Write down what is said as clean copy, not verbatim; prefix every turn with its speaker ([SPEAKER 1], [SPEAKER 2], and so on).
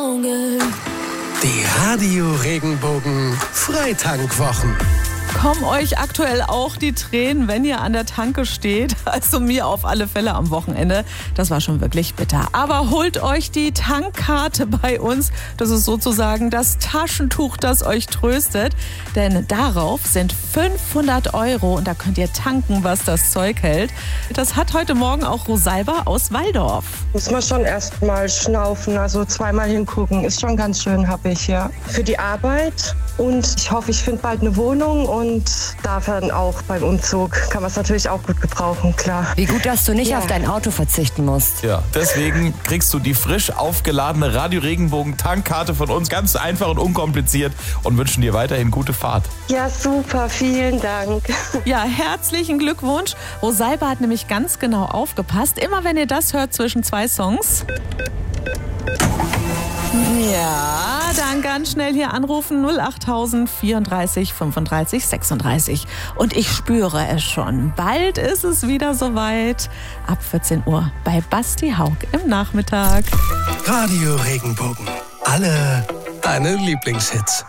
[SPEAKER 1] Die Radio Regenbogen Freitankwwochen.
[SPEAKER 2] Kommen euch aktuell auch die Tränen, wenn ihr an der Tanke steht? Also mir auf alle Fälle am Wochenende. Das war schon wirklich bitter. Aber holt euch die Tankkarte bei uns. Das ist sozusagen das Taschentuch, das euch tröstet. Denn darauf sind 500 € und da könnt ihr tanken, was das Zeug hält. Das hat heute Morgen auch Rosalba aus Walldorf.
[SPEAKER 3] Muss man schon erst mal schnaufen, also zweimal hingucken. Ist schon ganz schön happig, ja. Für die Arbeit und ich hoffe, ich finde bald eine Wohnung und darf dann auch beim Umzug, kann man es natürlich auch gut gebrauchen, klar.
[SPEAKER 4] Wie gut, dass du nicht auf dein Auto verzichten musst.
[SPEAKER 5] Ja, deswegen kriegst du die frisch aufgeladene Radio Regenbogen Tankkarte von uns, ganz einfach und unkompliziert, und wünschen dir weiterhin gute Fahrt.
[SPEAKER 3] Ja, super, vielen Dank.
[SPEAKER 2] Ja, herzlichen Glückwunsch. Rosalba hat nämlich ganz genau aufgepasst. Immer wenn ihr das hört zwischen zwei Songs. Ja, dann ganz schnell hier anrufen 08000 34 35 36. Und ich spüre es schon. Bald ist es wieder soweit. Ab 14 Uhr bei Basti Haug im Nachmittag.
[SPEAKER 1] Radio Regenbogen. Alle deine Lieblingshits.